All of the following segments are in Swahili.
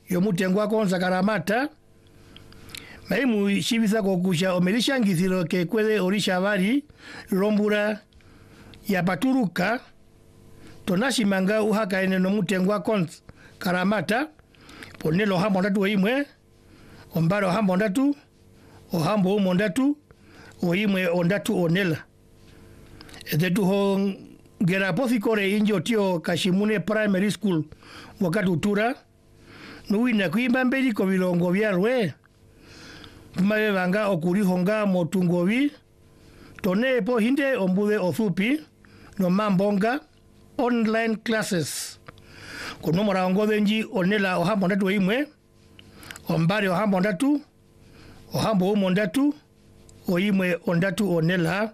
yomutengwa konza Karamata maimu shibisa kokusha omelisha ngithiro ke kwele orisha bali lombura ya paturuka tonashimanga uhaka ene nomutengwa konza Karamata ponelo hambo ndatu oimwe ombaro hambo ndatu ohambo umo ndatu oimwe ondatu onela edetu ho gerapothikore injo tio Kashimune Primary School wakati utura nuwina kuimba mbeli ko bilongo byarwe tumabe banga okurihonga motungobi tone po hinde ombude othupi no mambonga online classes kono mora ongodenji onela ohambo ndatu imwe ombare ohambo ndatu ohambo umo ndatu oimwe ondatu onela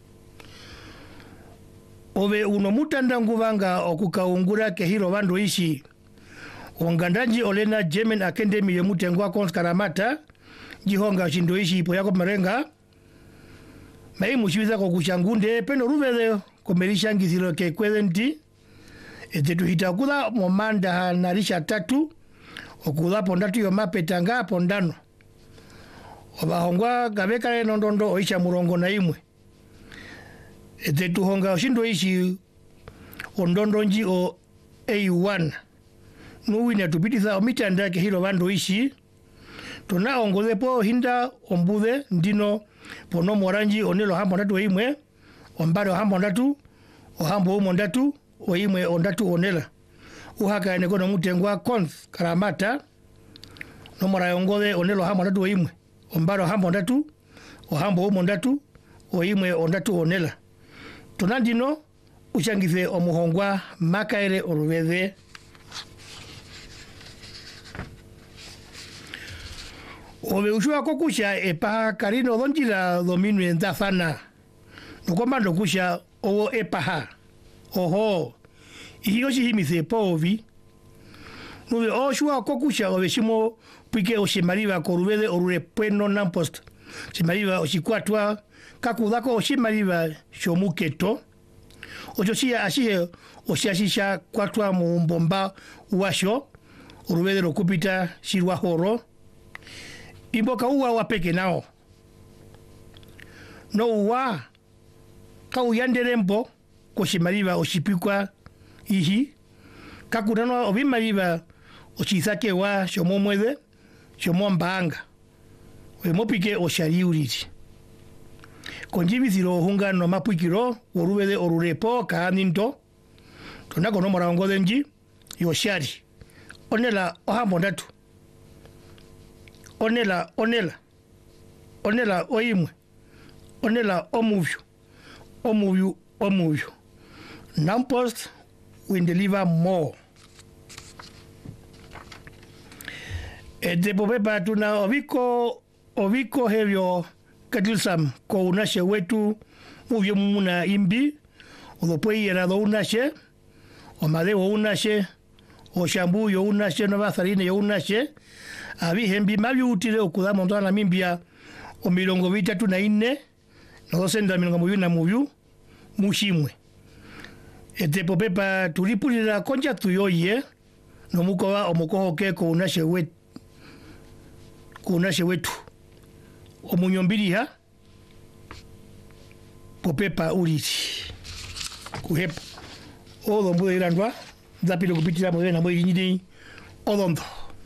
ove unomutanda nguvanga okukaungura kehiro bandu ishi ongandanji olena German Academy yomutengwa konza Karamata jihonga shindo ishi ipo yako marenga maimu shibiza kokushangunde peno ruvede komelisha ngithiro ke kwedenti etetu hitakula momanda narisha tatu okula pondatu yomapetanga pondano obahongwa gabekale nondondo oisha murongo na imwe etetu honga shindo ishi ondondo nji o A1 nuwina tupitiza omitanda kehiro bandu ishi tona ongolepo hinda ombude ndino pono moranji onelo hambo ndatu imwe ombaro hambo ndatu ohambo umo ndatu oimwe ondatu onela uhaka ene kono mutengwa konza Karamata no mora ongole onelo hambo ndatu imwe ombaro hambo ndatu ohambo umo ndatu oimwe ondatu onela tona ndino uchangize omuhongwa makaere orubeze ove ushua kokusha epaha karino donjira dominu endafana nukomando kusha owo epaha oho iyoshi himise povi nuve oshua kokusha ove shimo pike oshimariva korubeze orure pueno nampost shimariva oshikwatwa kakudako oshimariva shomuketo ochoshia ashihe oshiashisha kwatwa mumbomba washo orubeze rokupita shirwa horo imboka uwa wapeke nao no uwa kauyanderembo koshimariva oshipikwa ihi kakurano obimariva oshisake wa shomomwede shomombanga wemopike oshariuriti konjibiziro hunga no mapukiro orubede orurepo kaaninto tonako no morango denji yoshari onela ohambo ndatu onela oimwe onela omuvyu nampost we deliver more depo pepa tuna oviko hevyo katilsam ko unashe wetu muvyo muna imbi odopwe yerado unashe omadeo unashe oshambu yo unashe no batharine yo unashe abihembi mabyutire okudamo ntwana mimbia o 34 no 224 mushimwe etepo pepa tulipulira konja tuyoye no mukowa omukohoke ko unashe wetu omunyombiriha popepa uliti kuhepa odo mbude irandwa zapilo kupitira mwena mwe nyidi odondo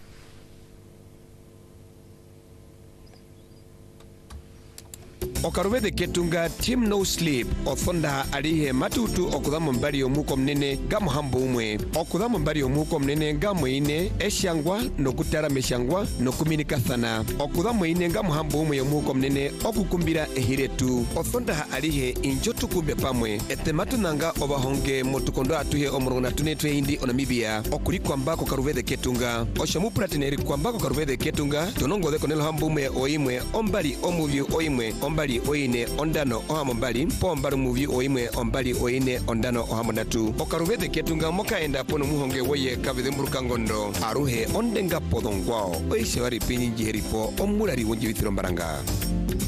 Okarubede ketunga Team No Sleep othonda alihe matutu okudhamo mbari omuko mnene gamo hambo umwe okudhamo mbari omuko mnene gamo ine eshangwa nokutara meshangwa nokuminikathana okudhamo ine gamo hambo umwe omuko mnene okukumbira ehiretu othonda alihe injotu kumbe pamwe etematu nanga obahonge motukondo atuhe omuruna tunetwe hindi onamibia okuri kwamba kokarubede ketunga oshamu pratineri kwamba kokarubede ketunga tonongo de konelo hambo umwe oimwe ombari omuvyu oimwe ombali oine ondano ohamo mbali pombari muvi oimwe ombali oine ondano ohamo ndatu okarubede ketunga mokaenda pono muhonge woye kavede mburuka ngondo aruhe ondenga podongwao oishe wari pinyi njiheripo omulari wonjivitiro mbaranga